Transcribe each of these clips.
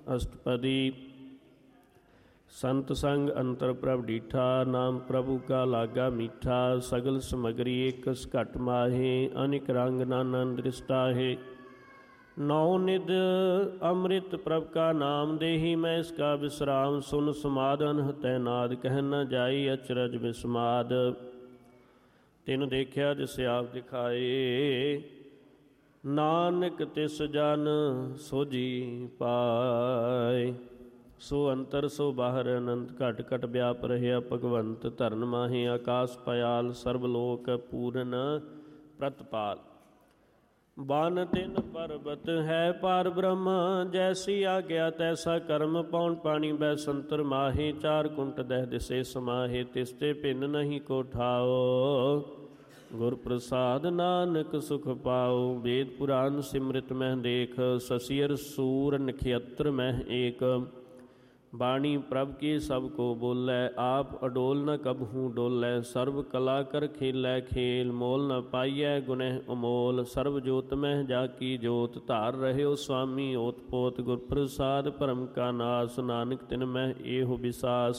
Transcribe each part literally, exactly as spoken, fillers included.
अष्टपदी। संत संग अंतर प्रभ डीठा, नाम प्रभु का लागा मीठा। सगल समगरी एकस घट माहे, अनिक रंग नानन दृष्टाहे। नौ निध अमृत प्रभ का नाम देही, मैं इसका विश्राम। सुन समाधन हतै नाद, कह न जाई अचरज विस्माद। तिन देखिया जिसे आप दिखाए, नानक तिस जन सोझी पाए। सो अंतर सो बाहर अनंत, घट घट व्याप रहिया भगवंत। धरन माहे आकाश पयाल, सर्वलोक पूरन प्रतपाल। बान तिन पर्वत है पार ब्रह्म, जैसी आज्ञा तैसा कर्म। पौन पानी बैसंतर माहे, चार कुंट दह दिसे समाहे। तिसते भिन्न नहीं को ठाओ, गुर प्रसाद नानक सुख पाओ। वेद पुराण सिमृत मह देख, ससियर सूर नक्षत्र मह एक। बाणी प्रभ की सब को बोलै, आप अडोल न कबहूँ डोलै। सर्व कला कर खेलै खेल, मोल न पाइयै गुनह अमोल। सर्व जोत मह जाकी जोत, धार रह्यो स्वामी ओत पोत। गुर प्रसाद भरम का नास, नानक तिन मह एहो विसास।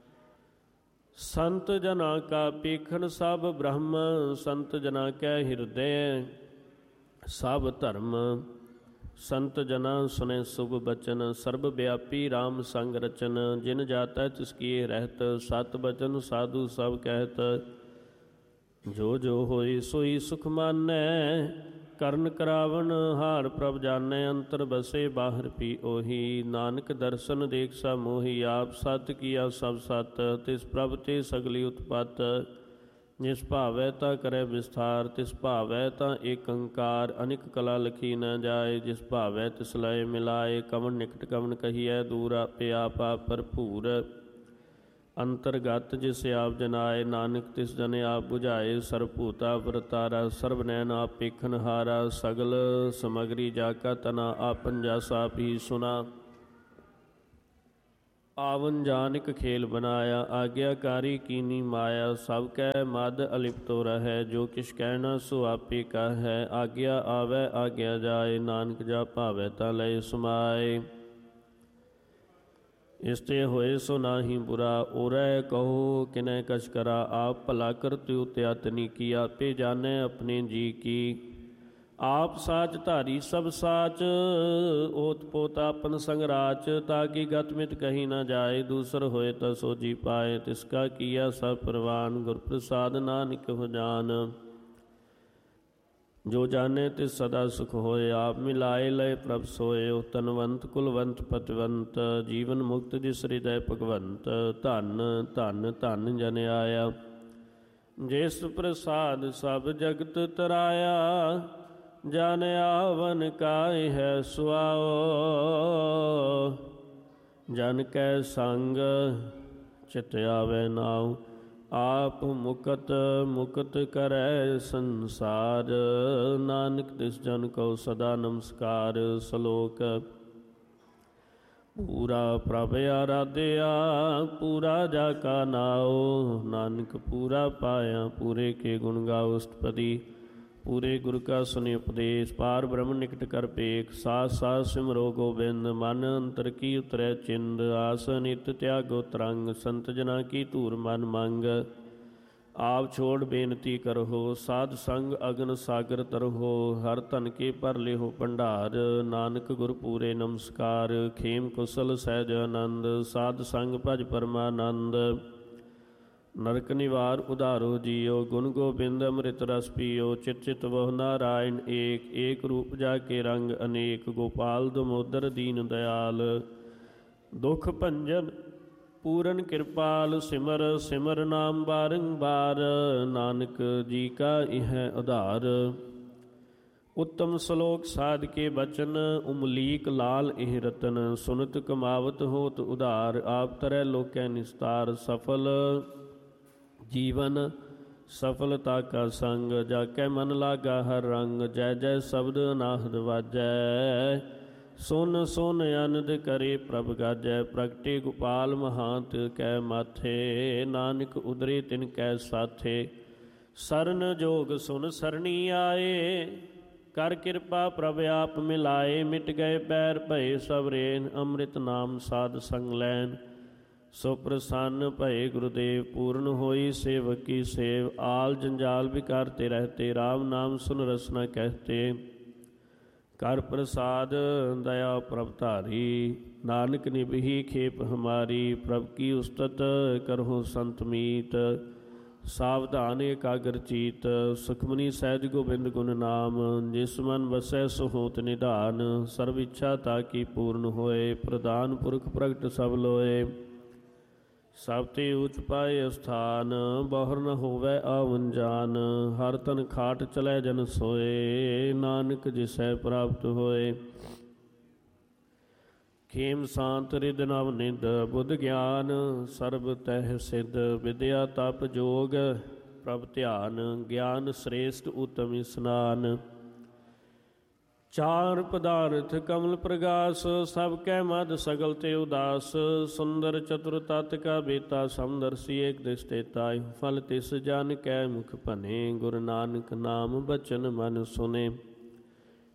संत जना का पेखन सब ब्रह्म, संत जना कै हृदय सब धर्म। संत जना सुने शुभ बचन, सर्व व्यापी राम संग रचन। जिन जाता तिसकी रहत, सत बचन साधु सब कहत। जो जो होए सोई सुख मानै, करन करावन हार प्रभ जानै। अंतर बसे बाहर पी ओही, नानक दर्शन देख सा मोही। आप सत किया सब सत, तिस प्रभ ते सगली उत्पत। जिस भावै ता करे विस्तार, तिस भावै ता एक अंकार। अनिक कला लिखी न जाए, जिस भावै तिस लय मिलाए। कवन निकट कवन कहिए दूर, आपे आप आप भरपूर। अंतर्गत जिस आप जनाए, नानक तिस जन आप बुझाए। सर्वभूता वरतारा, सर्व नैन आप पेखन हारा। सगल समगरी जाका तना, आपन जस आप ही सुना। आवन जानिक खेल बनाया, आज्ञाकारी कीनी माया। सब कै मद अलिप्त रहे, जो किश कहना सो आपे का है। आज्ञा आवे आज्ञा जाए, नानक जा भावै ता लय समाए। इसते होए सो नाही बुरा, ओरै कहो किनै कछ करा। आप भला करते त्यातनी की, आपे जाने अपने जी की। आप साच धारी सब साच, ओत पोत आपन संगराच। ताकि गतमित कही न जाए, दूसर होए तो सोझी पाए। तिसका किया सब प्रवान, गुर प्रसाद नानक हो जान। जो जाने तिस सदा सुख होए, आप मिलाए लय प्रभ सोए। तनवंत कुलवंत पतिवंत, जीवन मुक्त जिस हृदय भगवंत। धन धन धन जन आया, जिस प्रसाद सब जगत तराया। जन आवन काय है सुआओ, जन कै संग चित आवे नाउ। आप मुकत मुकत करै संसार, नानक तिस जन को सदा नमस्कार। सलोक पूरा प्रभ आराध्या, पूरा जाका नाओ। नानक पूरा पाया, पूरे के गुण गाओ। अष्टपदी। पूरे गुरु का सुनि उपदेश, पार ब्रह्म निकट कर पेख। सास सास सिमरो गोबिंद, मन अंतर की उतरै चिंद। आस नित त्यागो तरंग, संत जना की धूर मन मंग। आप छोड़ बेनती करहो, साध संग अगन सागर तरहो। हर धन के पर लेहो भंडार, नानक गुर पूरे नमस्कार। खेम कुशल सहज आनंद, साध संग भज परमानंद। नरक निवार उधारो जियो, गुण गोबिंद अमृत रस पियो। चित चित वह नारायण एक, एक रूप जाके रंग अनेक। गोपाल दमोदर दीन दयाल, दुख भंजन पूरन कृपाल। सिमर सिमर नाम बारंबार, नानक जी का यह आधार। उत्तम श्लोक साध के बचन, उमलीक लाल एह रतन। सुनत कमावत होत उधार, आप तरह लोकै निस्तार। सफल जीवन सफलता का संग, जाकै मन लागा हर रंग। जय जय शब्द अनाहद वाजै, सुन सुन आनंद करे प्रभ गाजै। प्रगटे गोपाल महांत कै माथे, नानक उदरे तिन कै साथे। सरन जोग सुन सरनी आए, ਕਰ ਕਿਰਪਾ ਪ੍ਰਭ ਆਪ ਮਿਲਾਏ, ਮਿਟ ਗਏ ਪੈਰ ਭਏ ਸਭ ਰੇਨ, ਅੰਮ੍ਰਿਤ ਨਾਮ ਸਾਧ ਸੰਗ ਲੈਨ। ਸੋ ਪ੍ਰਸੰਨ ਭਏ ਗੁਰਦੇਵ, ਪੂਰਨ ਹੋਈ ਸੇਵਕ ਕੀ ਸੇਵ। ਆਲ ਜੰਜਾਲ ਵਿਕਾਰਤੇ ਰਹਤੇ, ਰਾਮ ਨਾਮ ਸੁਨ ਰਸਨਾ ਕਹਿਤੇ। ਕਰ ਪ੍ਰਸਾਦ ਦਇਆ ਪ੍ਰਭ ਧਾਰੀ, ਨਾਨਕ ਨਿਭੀ ਖੇਪ ਹਮਾਰੀ। ਪ੍ਰਭ ਕੀ ਉਸਤਤ ਕਰਹੁ ਸੰਤ ਮੀਤ, ਸਾਵਧਾਨ ਏਕਾਗਰ ਚੀਤ। ਸੁਖਮਨੀ ਸਹਿਜ ਗੋਬਿੰਦ ਗੁਣ ਨਾਮ, ਜਿਸ ਮਨ ਵਸੈ ਸੋ ਹੋਤ ਨਿਧਾਨ। ਸਰਬ ਇੱਛਾ ਤਾ ਕੀ ਪੂਰਨ ਹੋਏ, ਪ੍ਰਧਾਨ ਪੁਰਖ ਪ੍ਰਗਟ ਸਭ ਲੋਏ। ਸਭ ਤੇ ਉਚ ਪਾਏ ਅਸਥਾਨ, ਬਹੁਰ ਨ ਹੋਵੈ ਆਵਨ ਜਾਨ। ਹਰ ਤਨ ਖਾਟ ਚਲੈ ਜਨ ਸੋਏ, ਨਾਨਕ ਜਿਸੈ ਪ੍ਰਾਪਤ ਹੋਏ। ਖੇਮ ਸ਼ਾਂਤ ਰਿਦ ਨਵ ਨਿਧ, ਬੁੱਧ ਗਿਆਨ ਸਰਬ ਤਹਿ ਸਿਧ। ਵਿਦਿਆ ਤਪ ਜੋਗ ਪ੍ਰਭ ਧਿਆਨ, ਗਿਆਨ ਸ੍ਰੇਸ਼ਟ ਉਤਮ ਇਸਨਾਨ। ਚਾਰ ਪਦਾਰਥ ਕਮਲ ਪ੍ਰਗਾਸ, ਸਭ ਕੈ ਮਦ ਸਗਲ ਤੇ ਉਦਾਸ। ਸੁੰਦਰ ਚਤੁਰ ਤਤ ਕਾ ਬੇਤਾ, ਸਮਦਰਸੀ ਏਕ ਦ੍ਰਿਸ਼ਟੇਤਾ। ਫਲ ਤਿਸ ਜਨ ਕੈ ਮੁਖ ਭਨੇ, ਗੁਰੂ ਨਾਨਕ ਨਾਮ ਬਚਨ ਮਨ ਸੁਨੇ।